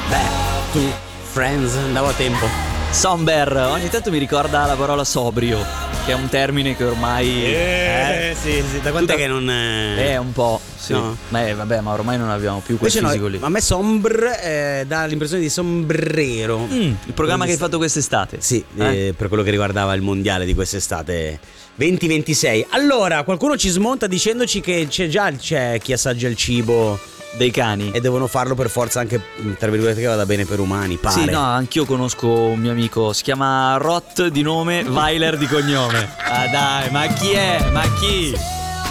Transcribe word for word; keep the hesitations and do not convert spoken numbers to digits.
Beh, tu, Friends, andavo a tempo. Somber, ogni tanto mi ricorda la parola sobrio, che è un termine che ormai Eh, eh, sì, sì, da quant'è tutta- che non... è un po', sì. No. Beh, vabbè, ma ormai non abbiamo più quel Invece fisico no, lì. a me Sombre eh, dà l'impressione di sombrero. Mm, il programma che hai fatto quest'estate. Sì, Eh? eh, per quello che riguardava il mondiale di quest'estate venti ventisei. Allora, qualcuno ci smonta dicendoci che c'è già c'è chi assaggia il cibo Dei cani. e devono farlo per forza anche, tra virgolette, che vada bene per umani, pare. Sì, no, anch'io conosco un mio amico, si chiama Roth di nome, Weiler di cognome. Ah dai, ma chi è? Ma chi?